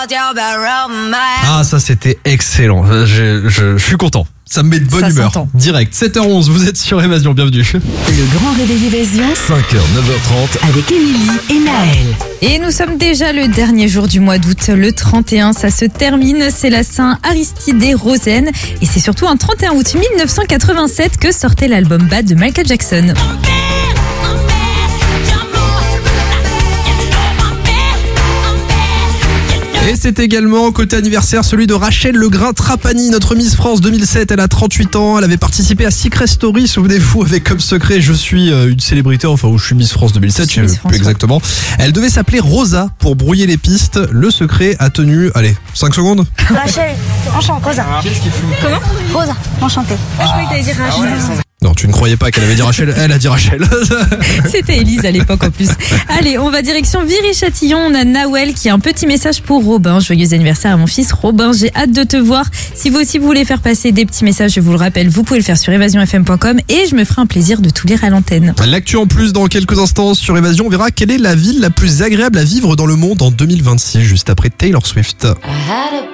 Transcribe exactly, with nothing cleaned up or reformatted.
Ah, ça c'était excellent. Je, je, je suis content. Ça me met de bonne Ça humeur. s'entend. Direct. sept heures onze, vous êtes sur Évasion, bienvenue. Le grand réveil Évasion cinq heures, neuf heures trente. avec Émilie et Naël. Et nous sommes déjà le dernier jour du mois d'août, le trente et un, ça se termine, c'est la Saint Aristide et Rosen. Et c'est surtout un trente et un août mille neuf cent quatre-vingt-sept que sortait l'album Bad de Michael Jackson. Et c'est également, côté anniversaire, celui de Rachel Legrain-Trapani, notre Miss France deux mille sept. Elle a trente-huit ans, elle avait participé à Secret Story, souvenez-vous, avec comme secret je suis une célébrité, enfin où je suis Miss France deux mille sept, je ne sais plus exactement. Elle devait s'appeler Rosa pour brouiller les pistes. Le secret a tenu, allez, cinq secondes. Rachel, enchantée. Rosa. Comment Rosa, enchantée. Je croyais que t'allais dire Rachel. Non, tu ne croyais pas qu'elle avait dit Rachel, elle a dit Rachel. C'était Élise à l'époque en plus. Allez, on va direction Viry-Châtillon. On a Nawel qui a un petit message pour Robin. Joyeux anniversaire à mon fils Robin. J'ai hâte de te voir. Si vous aussi vous voulez faire passer des petits messages, je vous le rappelle, vous pouvez le faire sur évasion f m point com et je me ferai un plaisir de tout lire à l'antenne. L'actu en plus dans quelques instants sur Évasion. On verra quelle est la ville la plus agréable à vivre dans le monde en deux mille vingt-six, juste après Taylor Swift.